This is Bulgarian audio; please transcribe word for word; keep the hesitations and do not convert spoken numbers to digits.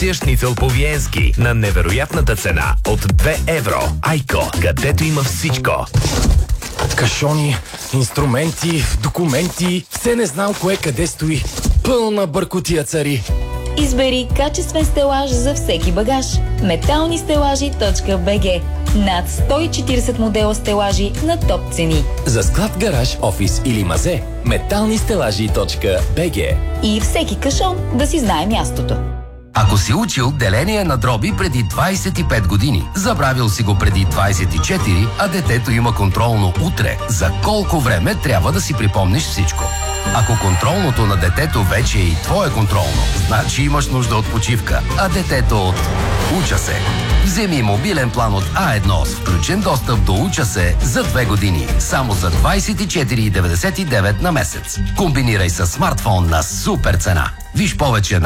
Шницел по-виенски на невероятната цена от две евро. Айко, където има всичко. Кашони, инструменти, документи, все не знам кое къде стои. Пълна бъркотия цари. Избери качествен стелаж за всеки багаж. метални стелажи точка би джи. Над сто и четиридесет модела стелажи на топ цени. За склад, гараж, офис или мазе, метални стелажи точка би джи. И всеки кашон да си знае мястото. Ако си учил деление на дроби преди двайсет и пет години, забравил си го преди двайсет и четири, а детето има контролно утре, за колко време трябва да си припомниш всичко? Ако контролното на детето вече е и твое контролно, значи имаш нужда от почивка, а детето от Уча се. Вземи мобилен план от А едно с включен достъп до Уча се за две години, само за двайсет и четири деветдесет и девет на месец. Комбинирай с смартфон на супер цена. Виж повече на